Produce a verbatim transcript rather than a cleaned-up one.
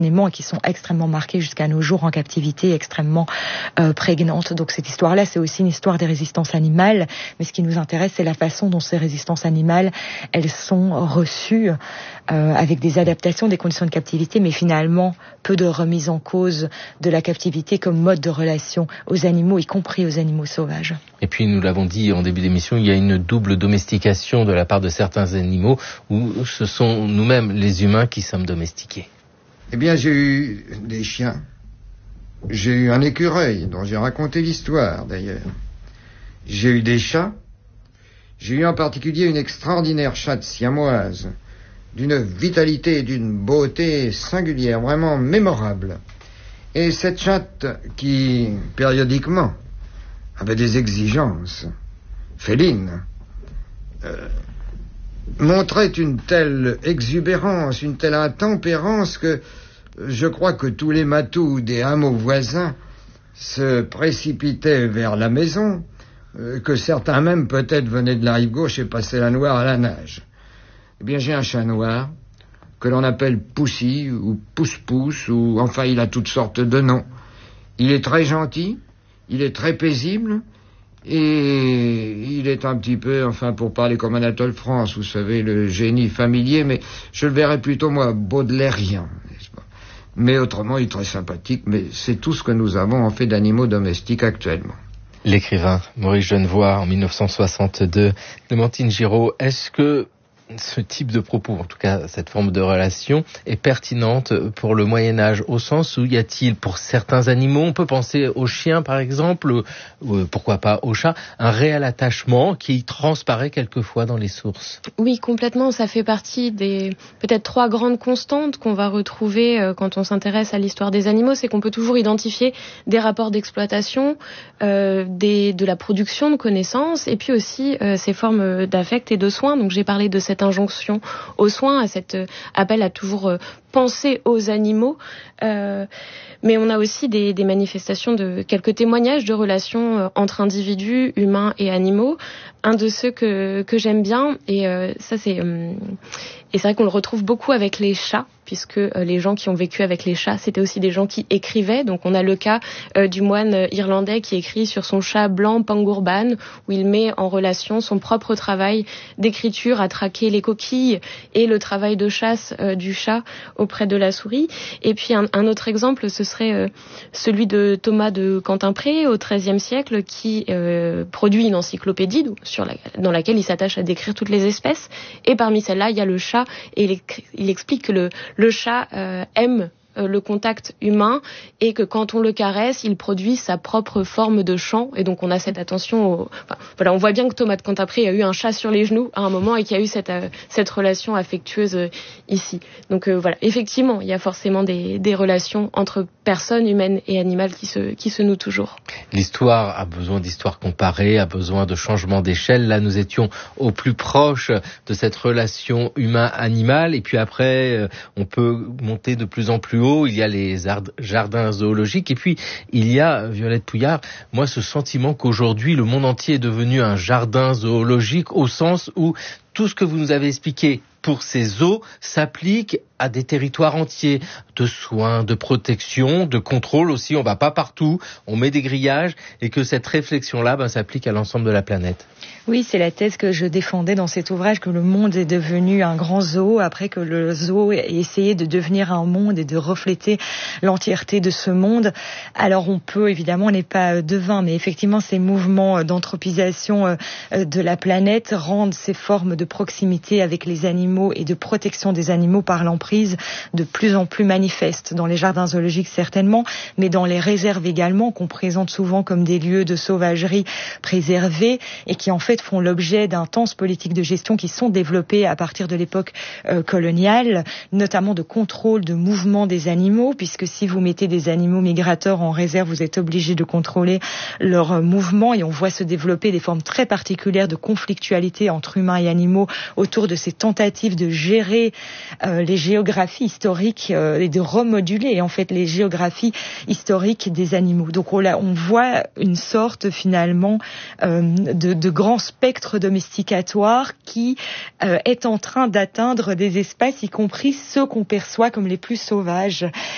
et qui sont extrêmement marquées jusqu'à nos jours en captivité, extrêmement euh, prégnantes. Donc cette histoire-là, c'est aussi une histoire des résistances animales, mais ce qui nous intéresse, c'est la façon dont ces résistances animales, elles sont reçues euh, avec des adaptations des conditions de captivité, mais finalement peu de remise en cause de la captivité comme mode de relation aux animaux, y compris aux animaux sauvages. Et puis nous l'avons dit en début d'émission, il y a une double domestication de la part de certains animaux, où ce sont nous-mêmes les humains qui sommes domestiqués. Eh bien, j'ai eu des chiens. J'ai eu un écureuil, dont j'ai raconté l'histoire, d'ailleurs. J'ai eu des chats. J'ai eu en particulier une extraordinaire chatte siamoise, d'une vitalité et d'une beauté singulière, vraiment mémorable. Et cette chatte qui, périodiquement, avait des exigences félines, euh, montrait une telle exubérance, une telle intempérance que je crois que tous les matous des hameaux voisins se précipitaient vers la maison, euh, que certains même peut-être venaient de la rive gauche et passaient la noire à la nage. Eh bien, j'ai un chat noir que l'on appelle Poussy ou Pousse-Pousse, ou enfin il a toutes sortes de noms. Il est très gentil, il est très paisible, et il est un petit peu, enfin pour parler comme Anatole France, vous savez, le génie familier, mais je le verrais plutôt moi baudelairien, n'est-ce pas? Mais autrement, il est très sympathique, mais c'est tout ce que nous avons en fait d'animaux domestiques actuellement. L'écrivain Maurice Genevoix en dix-neuf cent soixante-deux. Clémentine Giraud, est-ce que ce type de propos, en tout cas cette forme de relation, est pertinente pour le Moyen-Âge, au sens où y a-t-il pour certains animaux, on peut penser aux chiens par exemple, ou pourquoi pas aux chats, un réel attachement qui transparaît quelquefois dans les sources? Oui, complètement. Ça fait partie des peut-être trois grandes constantes qu'on va retrouver quand on s'intéresse à l'histoire des animaux. C'est qu'on peut toujours identifier des rapports d'exploitation, euh, des, de la production de connaissances, et puis aussi euh, ces formes d'affect et de soins. Donc j'ai parlé de cette injonction aux soins, à cet euh, appel à toujours euh, penser aux animaux. Euh, mais on a aussi des, des manifestations de quelques témoignages de relations euh, entre individus, humains et animaux. Un de ceux que, que j'aime bien, et euh, ça c'est... Euh, et c'est vrai qu'on le retrouve beaucoup avec les chats, puisque euh, les gens qui ont vécu avec les chats, c'était aussi des gens qui écrivaient. Donc on a le cas euh, du moine irlandais qui écrit sur son chat blanc Pangurban, où il met en relation son propre travail d'écriture à traquer les coquilles et le travail de chasse euh, du chat auprès de la souris. Et puis un, un autre exemple, ce serait euh, celui de Thomas de Cantimpré au treizième siècle, qui euh, produit une encyclopédie sur la, dans laquelle il s'attache à décrire toutes les espèces. Et parmi celles-là, il y a le chat, et il, il explique que le, le chat euh, aime le contact humain et que quand on le caresse, il produit sa propre forme de chant. Et donc on a cette attention au... enfin, voilà, on voit bien que Thomas de Cantimpré a eu un chat sur les genoux à un moment et qu'il y a eu cette, euh, cette relation affectueuse euh, ici. Donc euh, voilà, effectivement, il y a forcément des, des relations entre personnes humaines et animales qui se, qui se nouent toujours. L'histoire a besoin d'histoire comparée, a besoin de changement d'échelle. Là, nous étions au plus proche de cette relation humain-animal. Et puis après, euh, on peut monter de plus en plus haut, il y a les jardins zoologiques, et puis il y a, Violette Pouillard, moi ce sentiment qu'aujourd'hui le monde entier est devenu un jardin zoologique, au sens où tout ce que vous nous avez expliqué pour ces zoos s'applique à des territoires entiers, de soins, de protection, de contrôle aussi. On va pas partout, on met des grillages, et que cette réflexion-là ben, s'applique à l'ensemble de la planète. Oui, c'est la thèse que je défendais dans cet ouvrage, que le monde est devenu un grand zoo, après que le zoo ait essayé de devenir un monde et de refléter l'entièreté de ce monde. Alors on peut, évidemment, on n'est pas devin, mais effectivement ces mouvements d'anthropisation de la planète rendent ces formes de proximité avec les animaux et de protection des animaux par l'emprise de plus en plus manifeste dans les jardins zoologiques certainement, mais dans les réserves également, qu'on présente souvent comme des lieux de sauvagerie préservés et qui en fait font l'objet d'intenses politiques de gestion qui sont développées à partir de l'époque euh, coloniale, notamment de contrôle de mouvement des animaux, puisque si vous mettez des animaux migrateurs en réserve, vous êtes obligé de contrôler leur mouvement, et on voit se développer des formes très particulières de conflictualité entre humains et animaux autour de ces tentatives de gérer euh, les géographies historiques euh, et de remoduler en fait les géographies historiques des animaux. Donc on, on voit une sorte finalement euh, de, de grand spectre domesticatoire qui euh, est en train d'atteindre des espaces, y compris ceux qu'on perçoit comme les plus sauvages.